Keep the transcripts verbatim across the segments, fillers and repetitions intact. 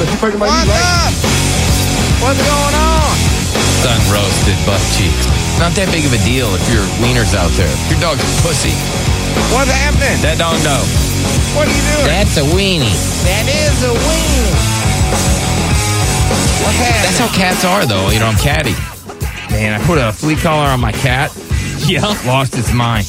What's up? What's going on? Sun-roasted butt cheeks. Not that big of a deal if your wiener's out there. If your dog's a pussy. What's happening? That dog no. What are you doing? That's a weenie. That is a weenie. What's happening? That's how cats are, though. You know, I'm catty. Man, I put a flea collar on my cat. Yeah. Lost its mind.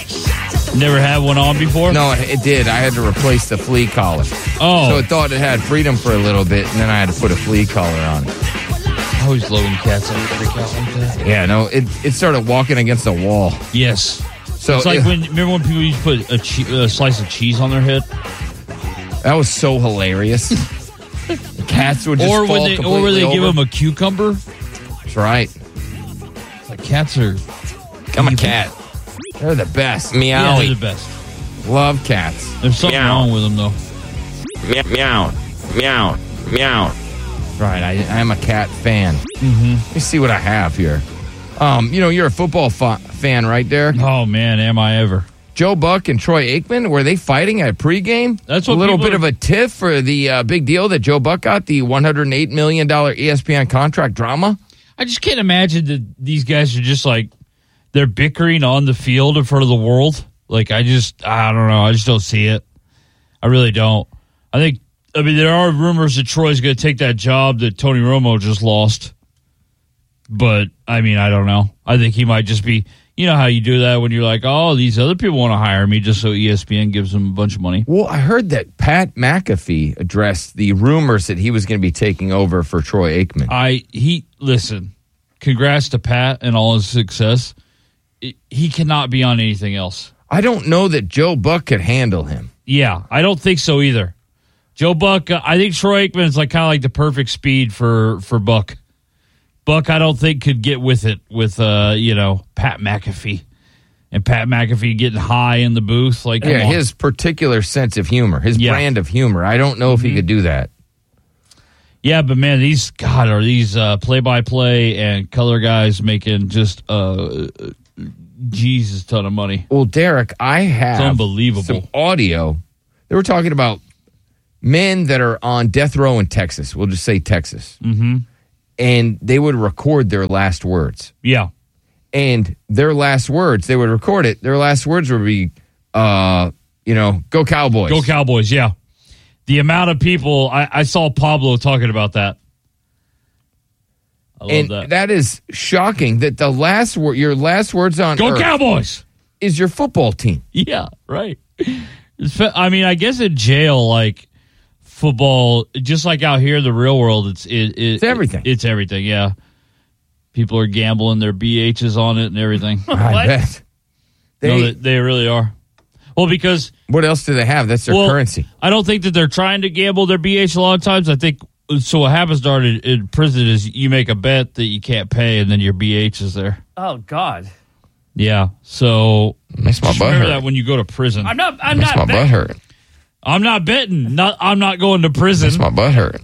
Never had one on before? No, it, it did. I had to replace the flea collar. Oh. So it thought it had freedom for a little bit, and then I had to put a flea collar on it. I always love when cats ever freak out like that. Yeah, no, it, it started walking against a wall. Yes. So it's like it, when, remember when people used to put a, che- a slice of cheese on their head? That was so hilarious. The cats would just or fall when they, completely Or would they over. give them a cucumber? That's right. Like cats are... I'm a cat. They're the best. Meowie. Yeah, they're the best. Love cats. There's something Meow. wrong with them, though. Meow, meow, meow, meow. Right, I, I am a cat fan. Mm-hmm. Let me see what I have here. Um, you know, you're a football fa- fan, right, Derek? Oh, man, am I ever. Joe Buck and Troy Aikman, were they fighting at pregame? That's what a little bit are... of a tiff for the uh, big deal that Joe Buck got, the one hundred eight million dollars E S P N contract drama. I just can't imagine that these guys are just like, they're bickering on the field in front of the world. Like, I just, I don't know. I just don't see it. I really don't. I think, I mean, there are rumors that Troy's going to take that job that Tony Romo just lost. But, I mean, I don't know. I think he might just be, you know how you do that when you're like, oh, these other people want to hire me just so E S P N gives them a bunch of money. Well, I heard that Pat McAfee addressed the rumors that he was going to be taking over for Troy Aikman. I, he, listen, congrats to Pat and all his success. It, he cannot be on anything else. I don't know that Joe Buck could handle him. Yeah, I don't think so either. Joe Buck, uh, I think Troy Aikman is like kind of like the perfect speed for, for Buck. Buck, I don't think could get with it with uh, you know, Pat McAfee, and Pat McAfee getting high in the booth. Like, Yeah, on. his particular sense of humor, his Yeah. brand of humor. I don't know if Mm-hmm. he could do that. Yeah, but man, these God are these uh, play-by-play and color guys making just uh, Jesus ton of money. Well, Derek, I have It's unbelievable. some audio. They were talking about men that are on death row in Texas. We'll just say Texas. Mm-hmm. And they would record their last words. Yeah, And their last words, they would record it. Their last words would be, uh, you know, go Cowboys. go Cowboys. Yeah, the amount of people I, I saw Pablo talking about that. I love and that. that is shocking that the last word, your last words on Go earth Cowboys. is your football team. Yeah, right. It's, I mean, I guess in jail, like football, just like out here in the real world, it's it, it, It's everything. It's everything. Yeah, people are gambling their B Hs on it and everything. I bet. They, No, they, they really are. Well, because what else do they have? That's their well, currency. I don't think that they're trying to gamble their B H a lot of times. I think so. What happens, Dart, in, in prison is you make a bet that you can't pay, and then your B H is there. Oh God. Yeah. So Makes my just butt remember hurt. that when you go to prison. I'm not. I'm Makes not. my bet- butt hurt. I'm not betting. Not. I'm not going to prison. Makes my butt hurt.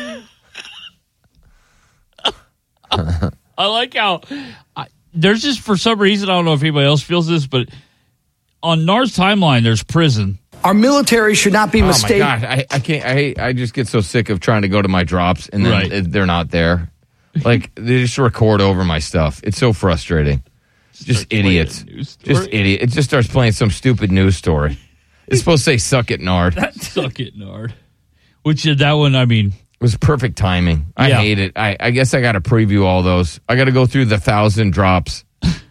I like how I, there's just for some reason I don't know if anybody else feels this, but on N A R's timeline there's prison. Our military should not be Oh my mistaken. God, I, I can't. I hate. I just get so sick of trying to go to my drops and then Right. they're not there. Like they just record over my stuff. It's so frustrating. Just Start playing idiots. a news story. Just idiot. It just starts playing some stupid news story. It's supposed to say "suck it, Nard." It Suck it, Nard. Which is that one? I mean, was perfect timing. I Yeah. hate it. I, I guess I got to preview all those. I got to go through the thousand drops,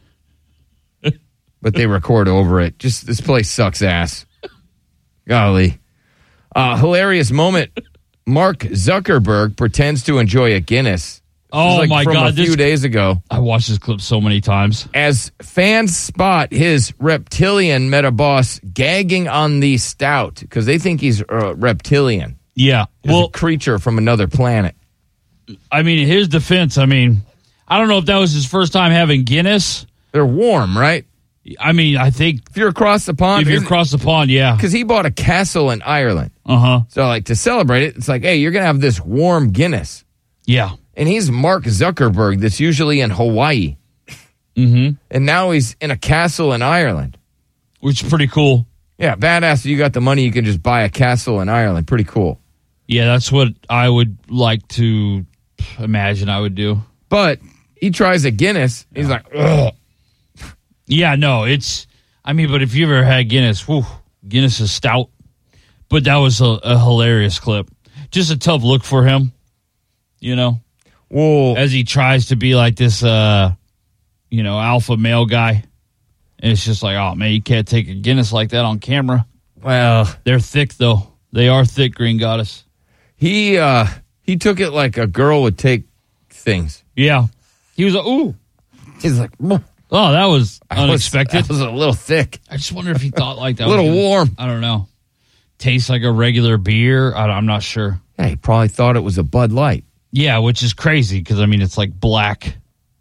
but they record over it. Just this place sucks ass. Golly, uh, hilarious moment. Mark Zuckerberg pretends to enjoy a Guinness. This oh is like my from God! a few This, days ago, I watched this clip so many times. as fans spot his reptilian meta boss gagging on the stout because they think he's uh, reptilian. Yeah. He's Well, a creature from another planet. I mean, his defense. I mean, I don't know if that was his first time having Guinness. They're warm, right? I mean, I think If you're across the pond, if you're across the pond, yeah. because he bought a castle in Ireland. Uh huh. So, like, to celebrate it, it's like, hey, you're going to have this warm Guinness. Yeah. And he's Mark Zuckerberg that's usually in Hawaii. Mm-hmm. And now he's in a castle in Ireland. Which is pretty cool. Yeah, badass. You got the money, you can just buy a castle in Ireland. Pretty cool. Yeah, that's what I would like to imagine I would do. But he tries a Guinness. He's like, ugh. Yeah, no, it's, I mean, but if you ever had Guinness, whew, Guinness is stout. But that was a, a hilarious clip. Just a tough look for him, you know, Well, as he tries to be like this, uh, you know, alpha male guy. And it's just like, oh, man, you can't take a Guinness like that on camera. well, They're thick, though. They are thick, Green Goddess. he uh, he took it like a girl would take things. Yeah. He was like, ooh. He's like, "Ugh." Oh, that was That was- unexpected. That was a little thick, I just wonder if he thought like that. a little was gonna- warm. I don't know. Tastes like a regular beer. I, I'm not sure. Yeah, he probably thought it was a Bud Light. Yeah, which is crazy because, I mean, it's like black.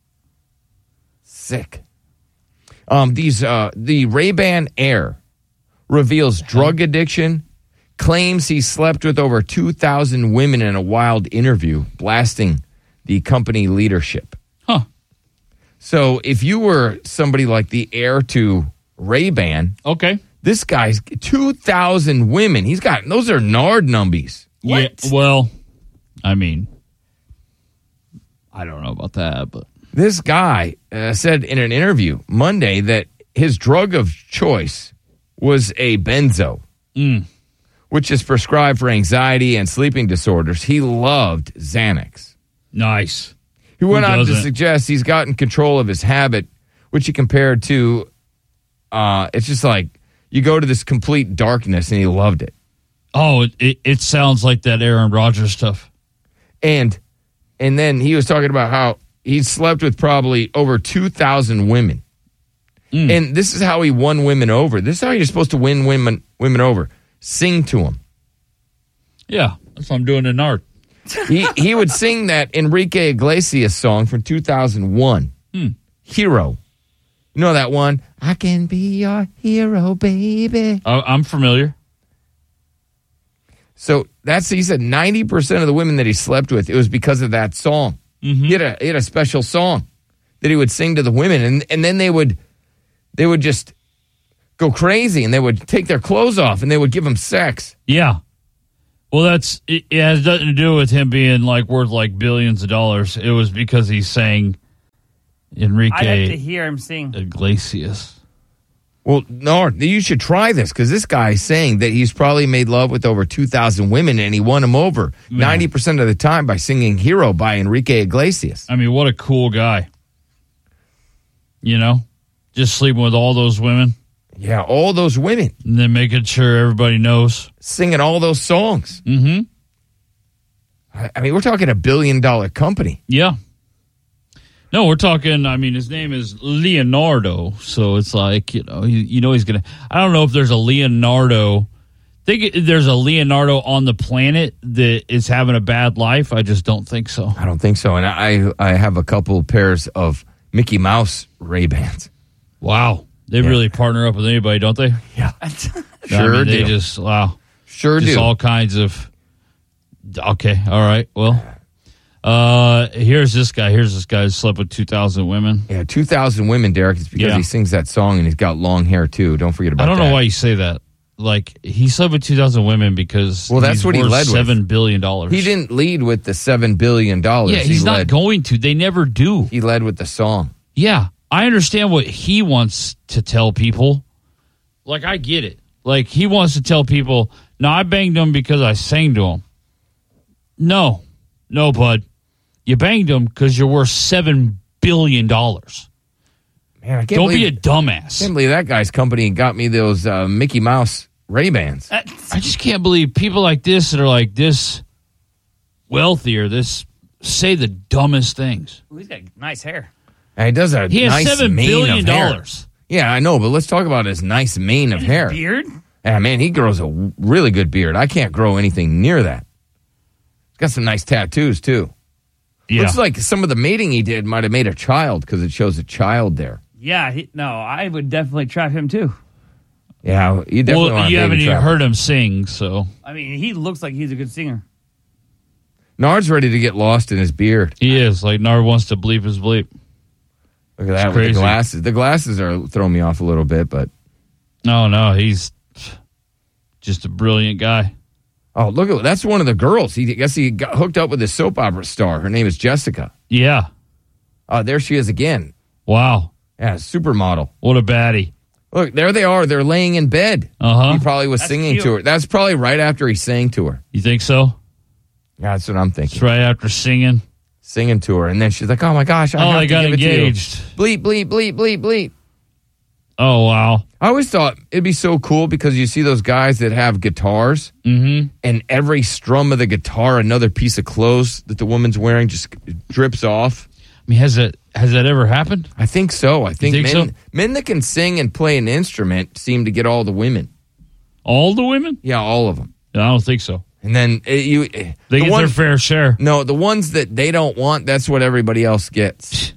Sick. Um, these uh, the Ray-Ban Air reveals drug addiction, claims he slept with over two thousand women in a wild interview, blasting the company leadership. Huh. So if you were somebody like the heir to Ray-Ban, Okay. this guy's two thousand women. He's got, those are Nard numbies. Yeah, well, I mean, I don't know about that, but This guy uh, said in an interview Monday that his drug of choice was a benzo, Mm. which is prescribed for anxiety and sleeping disorders. He loved Xanax. nice. He went Who on to doesn't? suggest he's gotten control of his habit, which he compared to, uh, it's just like you go to this complete darkness, and he loved it. Oh, it, it, it sounds like that Aaron Rodgers stuff. And and then he was talking about how he slept with probably over two thousand women. Mm. And this is how he won women over. This is how you're supposed to win women women over. Sing to them. Yeah, that's what I'm doing in art. He he would sing that Enrique Iglesias song from two thousand one, Hmm. Hero. You know that one? I can be your hero, baby. I, I'm familiar. So that's, he said ninety percent of the women that he slept with, it was because of that song. Mm-hmm. He, had a, he had a special song that he would sing to the women, and, and then they would they would just go crazy, and they would take their clothes off, and they would give him sex. Yeah. Well, that's it, it has nothing to do with him being like worth like billions of dollars. It was because he sang Enrique I'd like to hear him sing. Iglesias. Well, no, you should try this, because this guy is saying that he's probably made love with over two thousand women, and he won them over ninety percent of the time by singing Hero by Enrique Iglesias. I mean, what a cool guy. You know, just sleeping with all those women Yeah, all those women and then making sure everybody knows. singing all those songs. Mm-hmm. I I mean, we're talking a billion dollar company. Yeah. No, we're talking, I mean, his name is Leonardo. So it's like, you know, you, you know he's going to, I don't know if there's a Leonardo. Think there's a Leonardo on the planet that is having a bad life. I just don't think so. I don't think so. And I I have a couple pairs of Mickey Mouse Ray-Bans. Wow. They Yeah. really partner up with anybody, don't they? Yeah. I Sure mean, They do. just, wow. Sure Just do. all kinds of, okay. All right. Well, uh, here's this guy. Here's this guy who slept with two thousand women. Yeah, two thousand women, Derek. It's because Yeah. he sings that song, and he's got long hair, too. Don't forget about I don't that. know why you say that. Like, he slept with two thousand women because Well, that's he's what he worth led with. seven billion dollars. He didn't lead with the seven billion dollars. Yeah, he's he not led, going to. They never do. He led with the song. Yeah, I understand what he wants to tell people. Like, I get it. Like, he wants to tell people, no, I banged him because I sang to him. No. No, bud. You banged him because you're worth seven billion dollars. Man, I can't Don't be a believe, dumbass. can't believe that guy's company got me those uh, Mickey Mouse Ray-Bans. I just can't believe people like this that are like this wealthy or this say the dumbest things. Ooh, he's got nice hair. And he does a He has nice seven mane billion of hair. dollars. Yeah, I know, but let's talk about his nice mane of hair. Beard? Yeah, man, he grows a really good beard. I can't grow anything near that. He's got some nice tattoos, too. Yeah. Looks like some of the mating he did might have made a child, because it shows a child there. Yeah, he, no, I would definitely trap him too. Yeah, you definitely Well, want a you baby haven't even trap. heard him sing, so I mean, he looks like he's a good singer. Nard's ready to get lost in his beard. he is. Like, Nard wants to bleep his bleep. Look at that with crazy. the glasses. The glasses are throwing me off a little bit, but No, no, he's just a brilliant guy. Oh, look at that's one of the girls. He I guess he got hooked up with a soap opera star. Her name is Jessica. Yeah. Oh, there she is again. Wow. Yeah, supermodel. What a baddie. Look, there they are. They're laying in bed. Uh-huh. He probably was That's singing cute. to her. That's probably right after he sang to her. You think so? Yeah, that's what I'm thinking. It's right after singing. Singing to her, and then she's like, "Oh my gosh, I Oh, have they to got give it to you." engaged. Bleep, bleep, bleep, bleep, bleep. Oh, wow. I always thought it'd be so cool because you see those guys that have guitars, Mm-hmm. and every strum of the guitar, another piece of clothes that the woman's wearing just drips off. I mean, has that has that ever happened? I think so. I think, think men so? men that can sing and play an instrument seem to get all the women. All the women? Yeah, all of them. I don't think so. And then uh, you, uh, They the get one- their fair share. No, the ones that they don't want, that's what everybody else gets.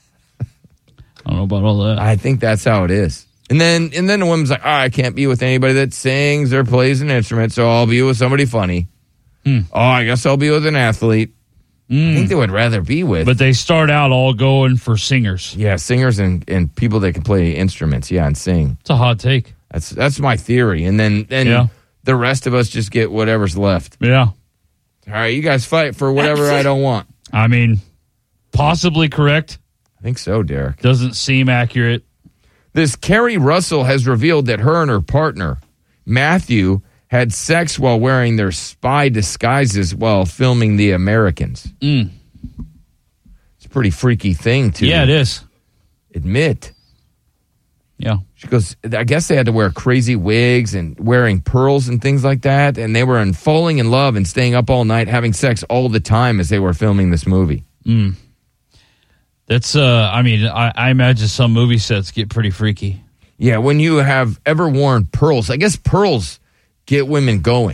I don't know about all that. I think that's how it is. And then and then the woman's like, oh, I can't be with anybody that sings or plays an instrument, so I'll be with somebody funny. Hmm. Oh, I guess I'll be with an athlete. I think they would rather be with. But they start out all going for singers. yeah, singers and, and people that can play instruments, yeah, and sing. It's a hot take. That's that's my theory. And then then Yeah. the rest of us just get whatever's left. Yeah. All right, you guys fight for whatever I don't want. I mean, possibly correct. I think so, Derek. Doesn't seem accurate. This Carrie Russell has revealed that her and her partner, Matthew, had sex while wearing their spy disguises while filming The Americans. Mm. It's a pretty freaky thing to Yeah, it is. admit. Yeah. She goes, I guess they had to wear crazy wigs and wearing pearls and things like that, and they were in falling in love and staying up all night having sex all the time as they were filming this movie. Mm. That's, uh, I mean, I, I imagine some movie sets get pretty freaky. Yeah, when you have ever worn pearls, I guess pearls get women going.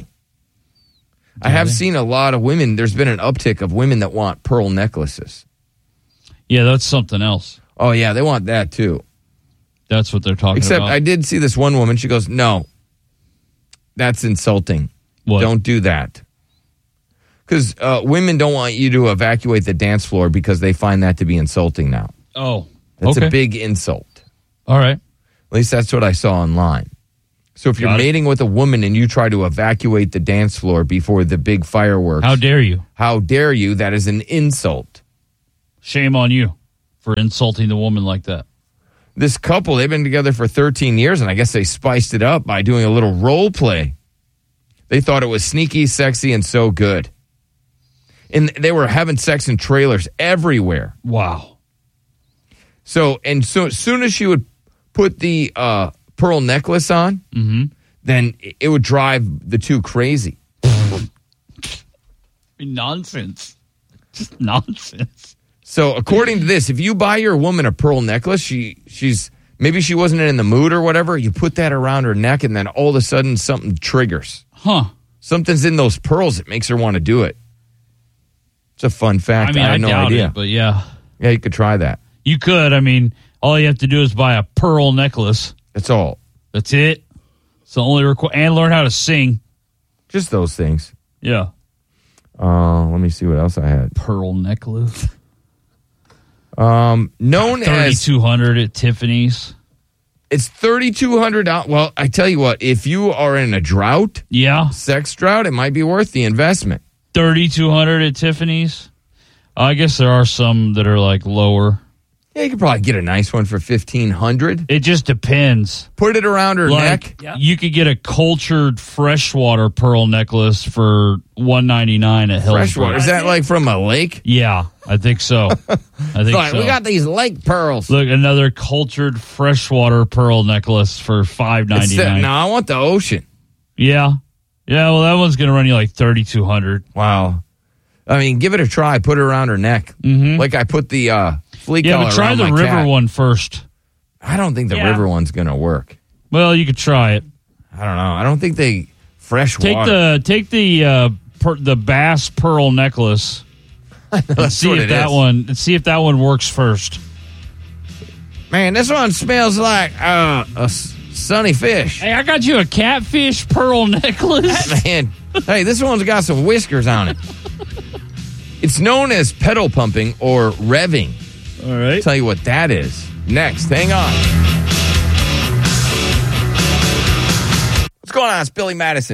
I have they? seen a lot of women, there's been an uptick of women that want pearl necklaces. Yeah, that's something else. Oh, yeah, they want that too. That's what they're talking Except about. I did see this one woman, she goes, no, that's insulting. What? Don't do that. Because uh, women don't want you to evacuate the dance floor because they find that to be insulting now. Oh, That's okay. a big insult. All right. At least that's what I saw online. So if you're Got it. mating with a woman and you try to evacuate the dance floor before the big fireworks, How dare you? how dare you? That is an insult. Shame on you for insulting the woman like that. This couple, they've been together for thirteen years, and I guess they spiced it up by doing a little role play. They thought it was sneaky, sexy, and so good. And they were having sex in trailers everywhere. Wow. So, and so as soon as she would put the uh, pearl necklace on, Mm-hmm. then it would drive the two crazy. Nonsense. Just nonsense. So according to this, if you buy your woman a pearl necklace, she she's maybe she wasn't in the mood or whatever, you put that around her neck and then all of a sudden something triggers. Huh. Something's in those pearls that makes her want to do it. It's a fun fact. I mean, I I, had no doubt idea. it, but yeah. Yeah, you could try that. You could. I mean, all you have to do is buy a pearl necklace. That's all. That's it. It's the only requ- and learn how to sing. Just those things. Yeah. Uh, let me see what else I had. Pearl necklace. Um, known as thirty-two hundred at Tiffany's. it's thirty-two hundred dollars. Well, I tell you what, if you are in a drought, Yeah. sex drought, it might be worth the investment. thirty-two hundred at Tiffany's. I guess there are some that are like lower. Yeah, you could probably get a nice one for fifteen hundred dollars. It just depends. Put it around her Like neck. you could get a cultured freshwater pearl necklace for one ninety-nine at Hillsborough. Freshwater. Is that like from a lake? Yeah, I think so. I think Like, so. we got these lake pearls. Look, another cultured freshwater pearl necklace for five It's the- ninety-nine. no, I want the ocean. Yeah. Yeah, well that one's going to run you like thirty-two hundred. Wow. I mean, give it a try. Put it around her neck. Mhm. Like I put the uh, flea Yeah, collar but try around the my river cat. one first. I don't think the Yeah. river one's going to work. Well, you could try it. I don't know. I don't think they fresh Take water. the take the uh, per, the bass pearl necklace and That's see what if it that is. one and see if that one works first. Man, this one smells like uh, a s- sunny fish. Hey, I got you a catfish pearl necklace. Man, hey, this one's got some whiskers on it. It's known as pedal pumping or revving. All right. I'll tell you what that is. Next, hang on. What's going on? It's Billy Madison.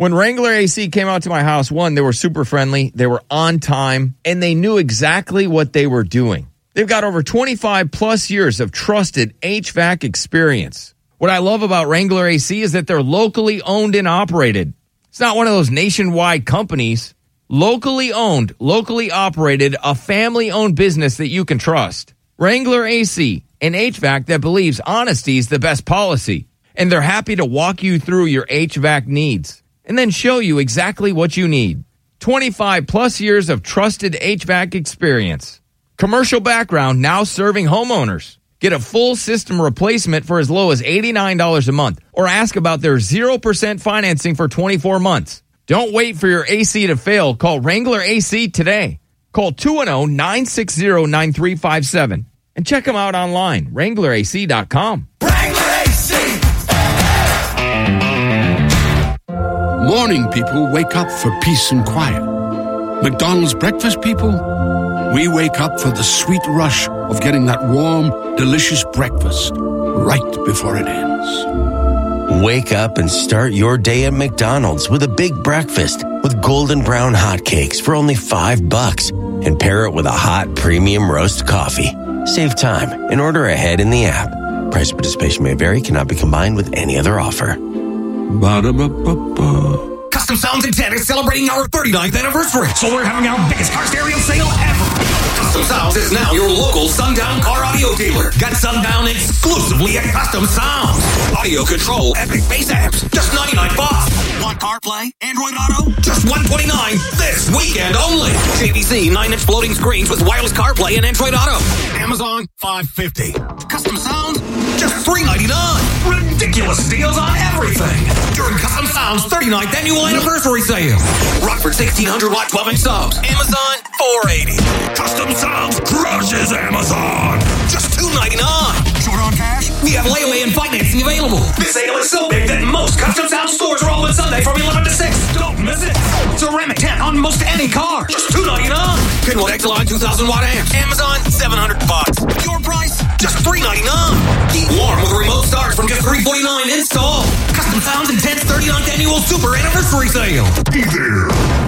When Wrangler A C came out to my house, one, they were super friendly, they were on time, and they knew exactly what they were doing. They've got over twenty-five plus years of trusted H V A C experience. What I love about Wrangler A C is that they're locally owned and operated. It's not one of those nationwide companies. Locally owned, locally operated, a family-owned business that you can trust. Wrangler A C, an H V A C that believes honesty is the best policy. And they're happy to walk you through your H V A C needs and then show you exactly what you need. twenty-five plus years of trusted H V A C experience. Commercial background, now serving homeowners. Get a full system replacement for as low as eighty-nine dollars a month or ask about their zero percent financing for twenty-four months. Don't wait for your A C to fail. Call Wrangler A C today. Call two one zero, nine six zero, nine three five seven and check them out online, wrangler a c dot com. Wrangler A C! Morning people wake up for peace and quiet. McDonald's breakfast people, we wake up for the sweet rush of getting that warm, delicious breakfast right before it ends. Wake up and start your day at McDonald's with a big breakfast with golden brown hotcakes for only five bucks and pair it with a hot premium roast coffee. Save time and order ahead in the app. Price participation may vary, cannot be combined with any other offer. Ba-da-ba-ba-ba. Custom Sounds in ten is celebrating our thirty-ninth anniversary, so we're having our biggest car stereo sale ever. Custom Sounds is now your local Sundown car audio dealer. Get Sundown exclusively at Custom Sounds. Audio control, epic bass amps, just ninety-nine bucks. Want CarPlay, Android Auto? Just one twenty-nine this weekend only. J V C nine inch floating screens with wireless CarPlay and Android Auto. Amazon five fifty. Custom Sounds just three ninety-nine. Ridiculous deals on everything during Custom Sounds thirty-ninth annual anniversary sale. Rockford sixteen hundred watt twelve inch subs. Amazon four eighty. Custom Sounds crushes Amazon. Just two ninety-nine. Short on cash? We have layaway and financing available. This sale is so big that most Custom Sounds stores are open Sunday from eleven to six. Don't miss it. Ceramic ten on most any car. Just two ninety-nine. Kenwood Exeline two thousand watt amps. Amazon seven hundred bucks. Your price? Just three ninety-nine. Keep warm with remote starts from just three forty-nine install. Custom Sounds and ten's thirty-ninth annual super anniversary sale. Be there.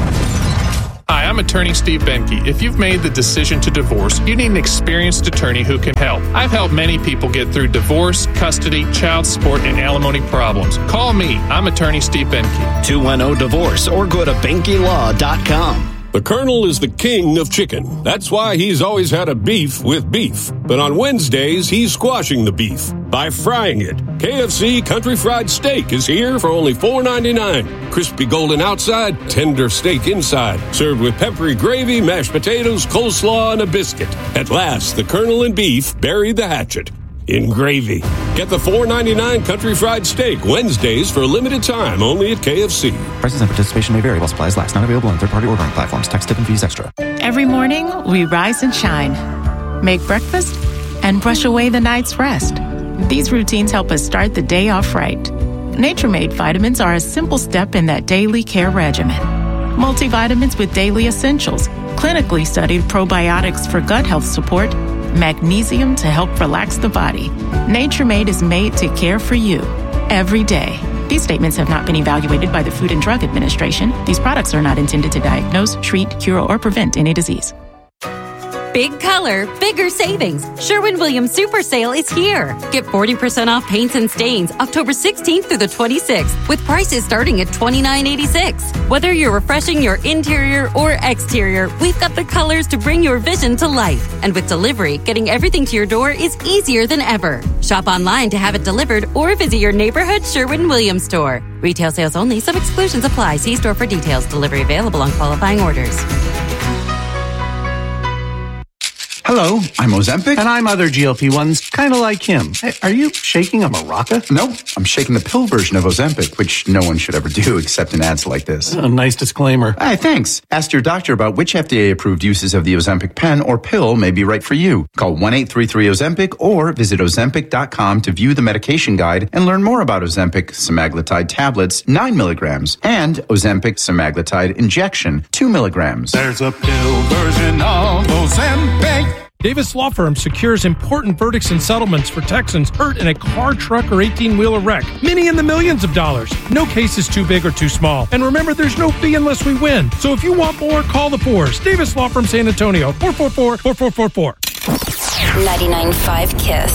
Hi, I'm attorney Steve Benke. If you've made the decision to divorce, you need an experienced attorney who can help. I've helped many people get through divorce, custody, child support, and alimony problems. Call me. I'm attorney Steve Benke. two one zero divorce or go to benke law dot com. The Colonel is the king of chicken. That's why he's always had a beef with beef. But on Wednesdays, he's squashing the beef by frying it. K F C Country Fried Steak is here for only four ninety-nine. Crispy golden outside, tender steak inside. Served with peppery gravy, mashed potatoes, coleslaw, and a biscuit. At last, the Colonel and beef buried the hatchet in gravy. Get the four ninety-nine Country Fried Steak Wednesdays for a limited time only at K F C. Prices and participation may vary while supplies last. Not available on third-party ordering platforms. Tax, tip, and fees extra. Every morning, we rise and shine, make breakfast, and brush away the night's rest. These routines help us start the day off right. Nature-Made vitamins are a simple step in that daily care regimen. Multivitamins with daily essentials, clinically studied probiotics for gut health support, magnesium to help relax the body. Nature-Made is made to care for you every day. These statements have not been evaluated by the Food and Drug Administration. These products are not intended to diagnose, treat, cure, or prevent any disease. Big color, bigger savings. Sherwin-Williams Super Sale is here. Get forty percent off paints and stains October sixteenth through the twenty-sixth with prices starting at twenty-nine eighty-six. Whether you're refreshing your interior or exterior, we've got the colors to bring your vision to life. And with delivery, getting everything to your door is easier than ever. Shop online to have it delivered or visit your neighborhood Sherwin-Williams store. Retail sales only. Some exclusions apply. See store for details. Delivery available on qualifying orders. Hello, I'm Ozempic. And I'm other G L P ones, kind of like him. Hey, are you shaking a maraca? No, I'm shaking the pill version of Ozempic, which no one should ever do except in ads like this. A nice disclaimer. Hey, thanks. Ask your doctor about which F D A-approved uses of the Ozempic pen or pill may be right for you. Call one eight three three Ozempic or visit ozempic dot com to view the medication guide and learn more about Ozempic semaglutide tablets, nine milligrams, and Ozempic semaglutide injection, two milligrams. There's a pill version of Ozempic. Davis Law Firm secures important verdicts and settlements for Texans hurt in a car, truck, or eighteen-wheeler wreck. Many in the millions of dollars. No case is too big or too small. And remember, there's no fee unless we win. So if you want more, call the Fours. Davis Law Firm San Antonio, four four four, four four four four. ninety-nine point five KISS.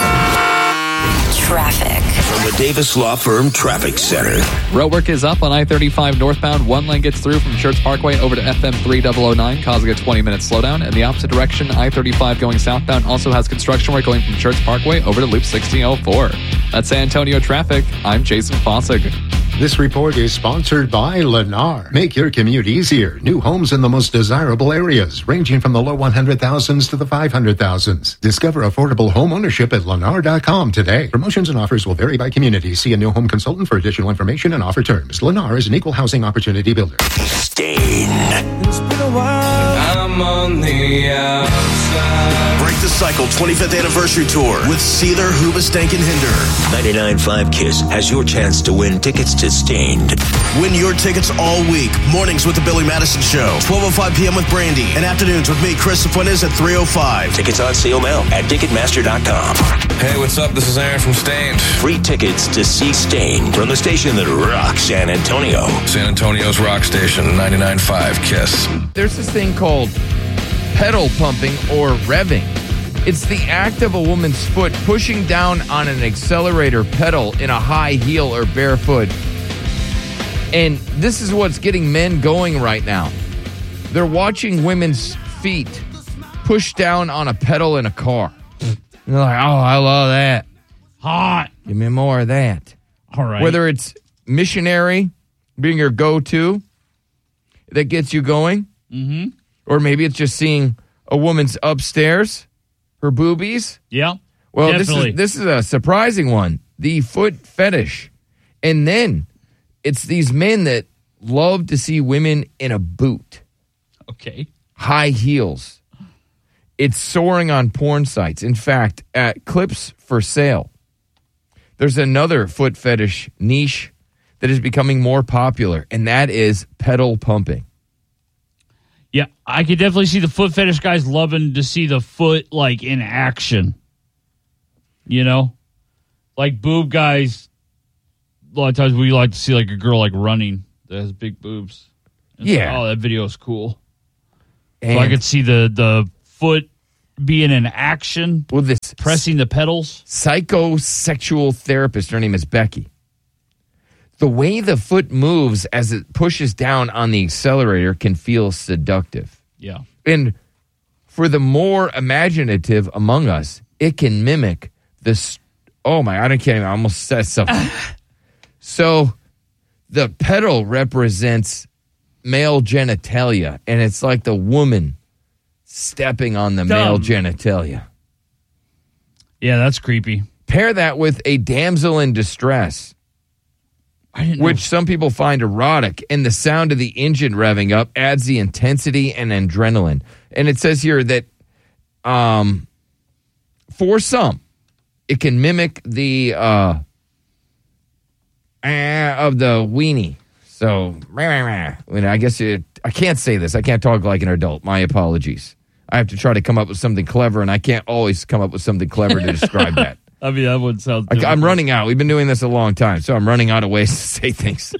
Traffic. From the Davis Law Firm Traffic Center. Roadwork is up on I thirty-five northbound. One lane gets through from Church Parkway over to F M three thousand nine, causing a twenty-minute slowdown. In the opposite direction, I thirty-five going southbound also has construction work going from Church Parkway over to Loop sixteen oh four. That's San Antonio traffic. I'm Jason Fossig. This report is sponsored by Lennar. Make your commute easier. New homes in the most desirable areas, ranging from the low one hundred thousands to the five hundred thousands. Discover affordable home ownership at Lennar dot com today. Promotions and offers will vary by community. See a new home consultant for additional information and offer terms. Lennar is an equal housing opportunity builder. Stain. It's been a while. I'm on the outside. Break the Cycle twenty-fifth Anniversary Tour with Sealer, Hoobastank, and Hinder. ninety-nine point five KISS has your chance to win tickets to Stained. Win your tickets all week. Mornings with the Billy Madison Show. twelve oh five p.m. with Brandy. And afternoons with me, Chris Fuentes at three oh five. Tickets on sale now at Ticketmaster dot com. Hey, what's up? This is Aaron from Stained. Free tickets to see Stained from the station that rocks San Antonio. San Antonio's rock station, ninety-nine point five KISS. There's this thing called pedal pumping or revving. It's the act of a woman's foot pushing down on an accelerator pedal in a high heel or barefoot. And this is what's getting men going right now. They're watching women's feet push down on a pedal in a car. And they're like, oh, I love that. Hot. Give me more of that. All right. Whether it's missionary being your go-to that gets you going, mm-hmm. or maybe it's just seeing a woman's upstairs, her boobies. Yeah. Well, definitely. this is this is a surprising one. The foot fetish. And then it's these men that love to see women in a boot. Okay. High heels. It's soaring on porn sites. In fact, at Clips for Sale, there's another foot fetish niche that is becoming more popular, and that is pedal pumping. Yeah, I could definitely see the foot fetish guys loving to see the foot, like, in action. You know? Like, boob guys, a lot of times we like to see, like, a girl, like, running that has big boobs. And yeah. So, oh, that video is cool. And so I could see the, the foot being in action, well, this pressing the pedals. Psychosexual therapist, her name is Becky. The way the foot moves as it pushes down on the accelerator can feel seductive. Yeah. And for the more imaginative among us, it can mimic this. Oh, my, I don't can't even, I almost said something. So the pedal represents male genitalia, and it's like the woman stepping on the Dumb. male genitalia. Yeah, that's creepy. Pair that with a damsel in distress, I didn't which know. some people find erotic, and the sound of the engine revving up adds the intensity and adrenaline. And it says here that um, for some, it can mimic the uh, eh, of the weenie. So, I guess it, I can't say this. I can't talk like an adult. My apologies. I have to try to come up with something clever, and I can't always come up with something clever to describe that. I mean, that would sound... I, I'm running out. We've been doing this a long time, so I'm running out of ways to say things.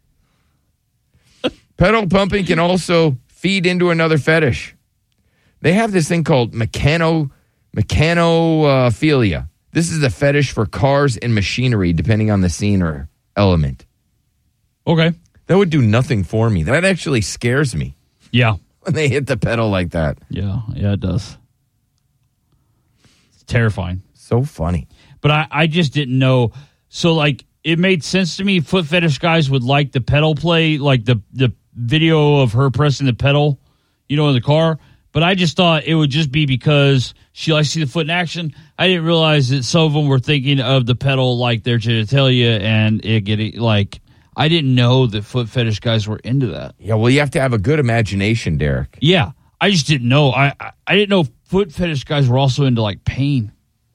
Pedal pumping can also feed into another fetish. They have this thing called mechano, mechanophilia. This is a fetish for cars and machinery, depending on the scene or element. Okay. That would do nothing for me. That actually scares me. Yeah. When they hit the pedal like that. Yeah, yeah, it does. It's terrifying. So funny. But I, I just didn't know. So, like, it made sense to me. Foot fetish guys would like the pedal play, like the, the video of her pressing the pedal, you know, in the car. But I just thought it would just be because she likes to see the foot in action. I didn't realize that some of them were thinking of the pedal like their genitalia and it getting, like, I didn't know that foot fetish guys were into that. Yeah, well, you have to have a good imagination, Derek. Yeah, I just didn't know. I, I, I didn't know foot fetish guys were also into, like, pain.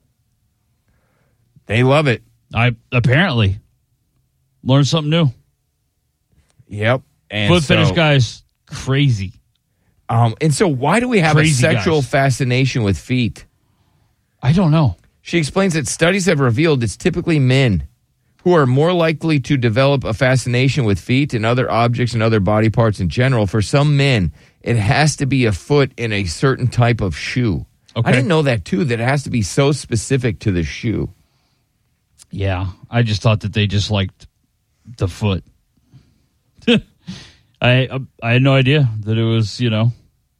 They love it. I apparently learned something new. Yep. And Foot so, fetish guys, crazy. Um, and so why do we have Crazy a sexual guys. fascination with feet? I don't know. She explains that studies have revealed it's typically men who are more likely to develop a fascination with feet and other objects and other body parts in general. For some men, it has to be a foot in a certain type of shoe. Okay. I didn't know that, too, that it has to be so specific to the shoe. Yeah, I just thought that they just liked the foot. I I had no idea that it was, you know,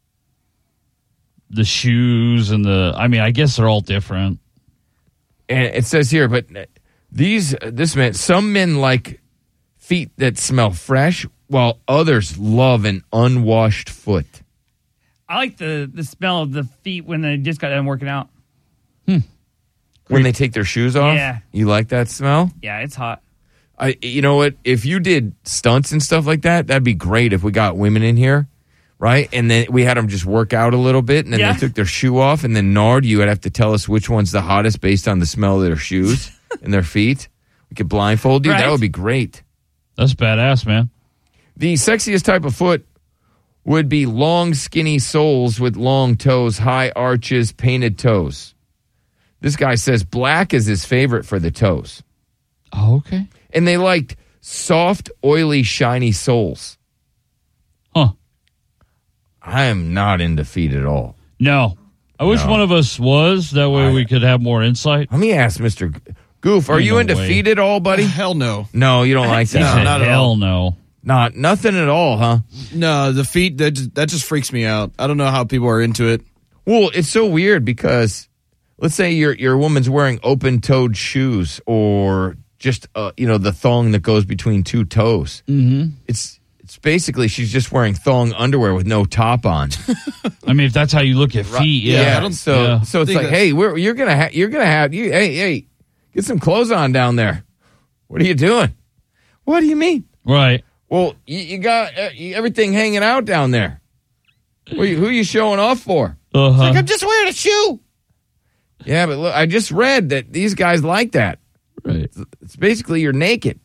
the shoes and the. I mean, I guess they're all different. And it says here, but these this meant some men like feet that smell fresh, while others love an unwashed foot. I like the, the smell of the feet when they just got done working out. When they take their shoes off? Yeah. You like that smell? Yeah, it's hot. I, you know what? If you did stunts and stuff like that, that'd be great if we got women in here, right? And then we had them just work out a little bit, and then Yeah. they took their shoe off, and then Nard, you would have to tell us which one's the hottest based on the smell of their shoes and their feet. We could blindfold you. Right. That would be great. That's badass, man. The sexiest type of foot would be long, skinny soles with long toes, high arches, painted toes. This guy says black is his favorite for the toes. Oh, okay. And they liked soft, oily, shiny soles. Huh. I am not into feet at all. No. I wish No. one of us was. That way I- we could have more insight. Let me ask Mister G- Goof, are Ain't you no into way. feet at all, buddy? Hell no. No, you don't like He that. said, not at hell all. no. Not nothing at all, huh? No, the feet, that just, that just freaks me out. I don't know how people are into it. Well, it's so weird because let's say your your woman's wearing open-toed shoes or just uh, you know the thong that goes between two toes. Mm-hmm. It's it's basically she's just wearing thong underwear with no top on. I mean, if that's how you look at feet, yeah. Yeah, I don't- so yeah. so it's think like, that's- hey, we're, you're gonna ha- you're gonna have you hey hey get some clothes on down there. What are you doing? What do you mean? Right. Well, you, you got uh, you- everything hanging out down there. What are you, who are you showing off for? Uh-huh. Like, I'm just wearing a shoe. Yeah, but look, I just read that these guys like that. Right. It's, it's basically you're naked.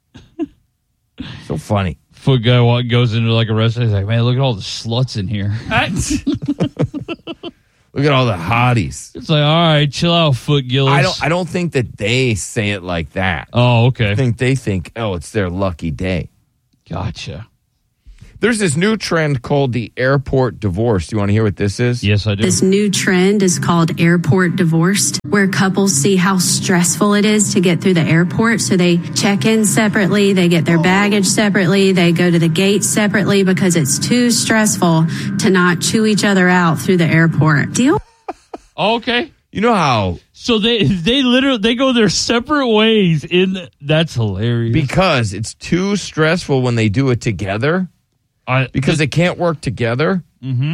So funny. Foot guy walk, goes into like a restaurant. He's like, man, look at all the sluts in here. Look at all the hotties. It's like, all right, chill out, Foot Gillis. I don't. I don't think that they say it like that. Oh, okay. I think they think, oh, it's their lucky day. Gotcha. There's this new trend called the airport divorce. Do you want to hear what this is? Yes, I do. This new trend is called airport divorced, where couples see how stressful it is to get through the airport. So they check in separately, they get their baggage separately, they go to the gate separately because it's too stressful to not chew each other out through the airport. Deal? Okay. You know how? So they they literally they go their separate ways. In the, that's hilarious. Because it's too stressful when they do it together. I, because they can't work together. Mm-hmm.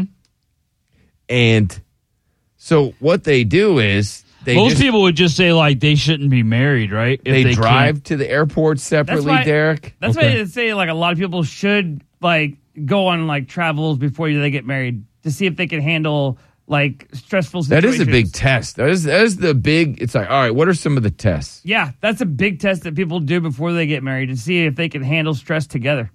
And so what they do is they most just, people would just say like they shouldn't be married, right? If they, they drive can't. to the airport separately, why- Derek. That's Okay. why they say like a lot of people should like go on like travels before they get married to see if they can handle like stressful That situations. is a big test. That is that is the big. It's like, all right, what are some of the tests? Yeah, that's a big test that people do before they get married to see if they can handle stress together.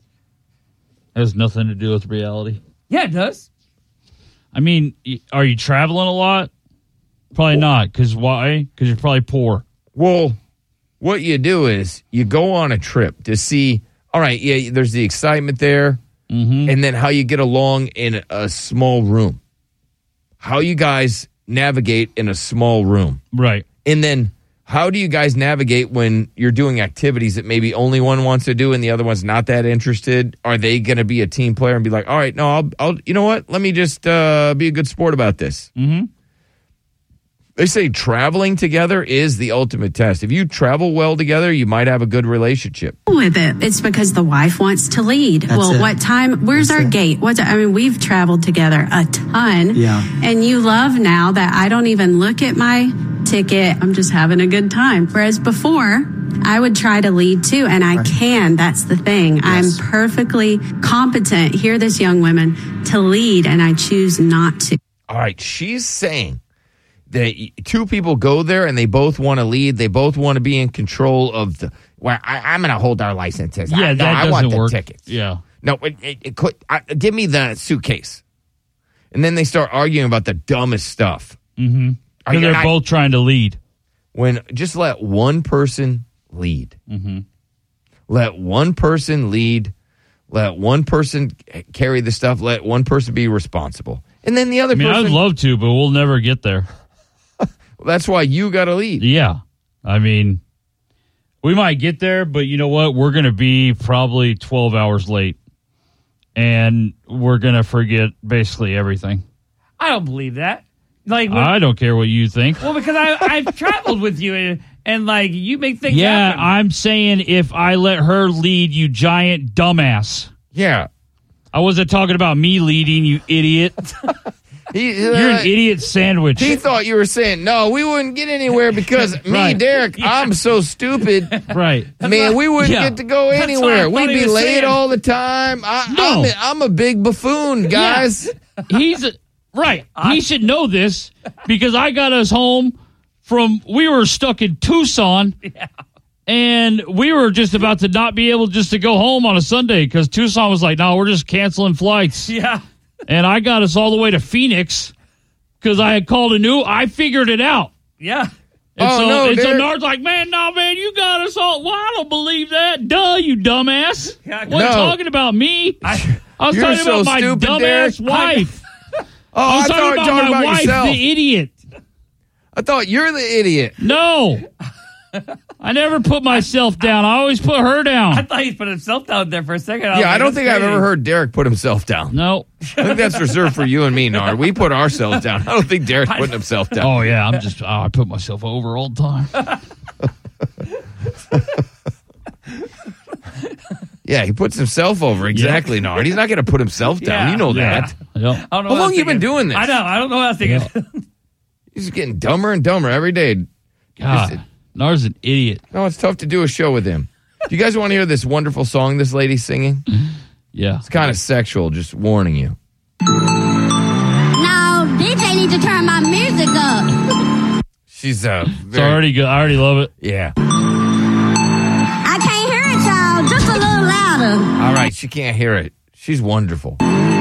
Has nothing to do with reality. Yeah, it does. I mean, y- are you traveling a lot? Probably not. Because why? Because you're probably poor. Well, what you do is you go on a trip to see. All right, yeah, there's the excitement there, mm-hmm. and then how you get along in a small room. How you guys navigate in a small room, right? And then how do you guys navigate when you're doing activities that maybe only one wants to do and the other one's not that interested? Are they going to be a team player and be like, all right, no, I'll, I'll you know what? Let me just uh, be a good sport about this. Mm-hmm. They say traveling together is the ultimate test. If you travel well together, you might have a good relationship. With it, it's because the wife wants to lead. That's well, it. what time? Where's That's our it. gate? What's? I mean, we've traveled together a ton. Yeah. And you love now that I don't even look at my ticket. I'm just having a good time. Whereas before, I would try to lead too, and I can. That's the thing. I'm perfectly competent. Hear this, young women, to lead, and I choose not to. All right, she's saying that two people go there and they both want to lead. They both want to be in control of the. Well, I, I'm going to hold our licenses. Yeah, I, no, that I want doesn't the work. tickets. Yeah. No, it, it, it could, I, give me the suitcase. And then they start arguing about the dumbest stuff. Mm-hmm. Are Because you they're not- both trying to lead. When just let one person lead. Mm-hmm. Let one person lead. Let one person carry the stuff. Let one person be responsible. And then the other I mean, person. I'd love to, but we'll never get there. That's why you got to lead. Yeah. I mean, we might get there, but you know what? We're going to be probably twelve hours late. And we're going to forget basically everything. I don't believe that. Like, when, I don't care what you think. well, because I I've traveled with you and, and like you make things Yeah, happen. I'm saying if I let her lead, you giant dumbass. Yeah. I wasn't talking about me leading, you idiot. He, uh, You're an idiot sandwich. He thought you were saying, no, we wouldn't get anywhere because me, Right. Derek, I'm so stupid. Right. Man, we wouldn't Yeah. get to go That's anywhere. what I thought We'd he be was late saying. all the time. I, No. I'm, a, I'm a big buffoon, guys. He's a, right. He should know this because I got us home from, we were stuck in Tucson. Yeah. And we were just about to not be able just to go home on a Sunday because Tucson was like, no, we're just canceling flights. Yeah. And I got us all the way to Phoenix because I had called a new, I figured it out. Yeah. And Oh, so, no, and so Derek. Nard's like, man, no, man, you got us all. Well, I don't believe that. Duh, you dumbass. Yeah, What no. talking about me? I, I was You're talking so about my stupid, dumbass Derek. wife. Oh, I was I talking thought you about were talking my about wife, yourself. the idiot. I thought you're the idiot. No. I never put myself down. I always put her I down. thought he put himself down there for a second. was Yeah, I like, don't that's think I've crazy. ever heard Derek put himself down. No. I think that's reserved for you and me, Nard. We put ourselves down. I don't think Derek's putting himself down. Oh, yeah. I'm just, oh, I put myself over all the time. Yeah, he puts himself over. Exactly, Nard. He's not going to put himself down. Yeah. You know Yeah. that. Yep. I don't know How what I long was you been thinking. doing this? I know. I don't know what I was thinking. He's getting dumber and dumber every day. God, Nard's an idiot. No, it's tough to do a show with him. Do you guys want to hear this wonderful song this lady's singing? Yeah. It's kind of sexual, just warning you. No, D J needs to turn my music up. She's uh, It's very, already good. I already love it. yeah. I can't hear it, y'all. Just a little louder. All right, she can't hear it. She's wonderful.